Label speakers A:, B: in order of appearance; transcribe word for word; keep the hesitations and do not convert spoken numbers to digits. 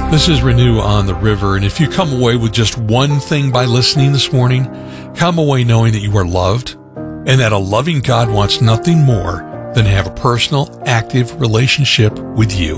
A: This is Renew on the River, and if you come away with just one thing by listening this morning, come away knowing that you are loved and that a loving God wants nothing more than to have a personal, active relationship with you.